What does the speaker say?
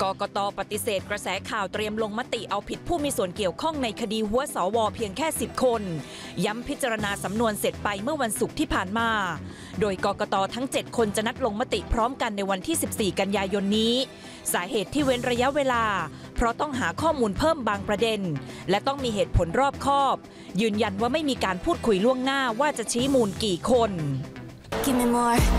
กต.ปฏิเสธกระแสข่าวเตรียมลงมติเอาผิดผู้มีส่วนเกี่ยวข้องในคดีหัวสว.เพียงแค่10 คนย้ำพิจารณาสำนวนเสร็จไปเมื่อวันศุกร์ที่ผ่านมาโดยกกต.ทั้ง7 คนจะนัดลงมติพร้อมกันในวันที่14 กันยายนนี้สาเหตุที่เว้นระยะเวลาเพราะต้องหาข้อมูลเพิ่มบางประเด็นและต้องมีเหตุผลรอบคอบยืนยันว่าไม่มีการพูดคุยล่วงหน้าว่าจะชี้มูลกี่คน